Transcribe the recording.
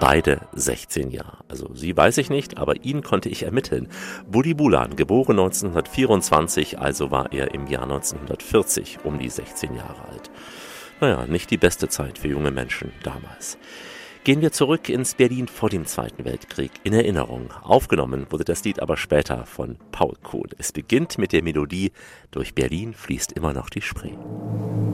Beide 16 Jahre. Also sie weiß ich nicht, aber ihn konnte ich ermitteln. Bully Bulan, geboren 1924, also war er im Jahr 1940 um die 16 Jahre alt. Naja, nicht die beste Zeit für junge Menschen damals. Gehen wir zurück ins Berlin vor dem Zweiten Weltkrieg. In Erinnerung. Aufgenommen wurde das Lied aber später von Paul Kohl. Es beginnt mit der Melodie: Durch Berlin fließt immer noch die Spree.